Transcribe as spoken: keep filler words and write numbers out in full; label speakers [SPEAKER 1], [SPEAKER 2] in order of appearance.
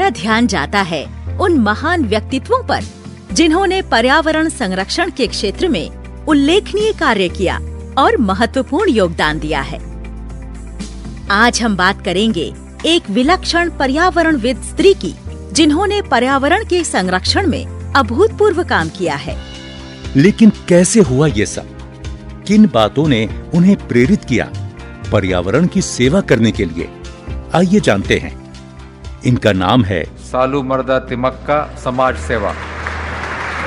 [SPEAKER 1] हमारा ध्यान जाता है उन महान व्यक्तित्वों पर जिन्होंने पर्यावरण संरक्षण के क्षेत्र में उल्लेखनीय कार्य किया और महत्वपूर्ण योगदान दिया है। आज हम बात करेंगे एक विलक्षण पर्यावरणविद स्त्री की, जिन्होंने पर्यावरण के संरक्षण में अभूतपूर्व काम किया है।
[SPEAKER 2] लेकिन कैसे हुआ ये सब? किन बातों ने उन्हें प्रेरित किया पर्यावरण की सेवा करने के लिए? आइए जानते हैं। इनका नाम है
[SPEAKER 3] सालू मर्दा तिमक्का समाज सेवा।